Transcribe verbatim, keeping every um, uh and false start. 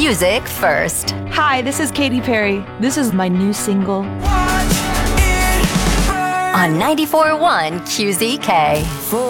music first. Hi, this is Katy Perry. This is my new single. On ninety-four point one Q Z K.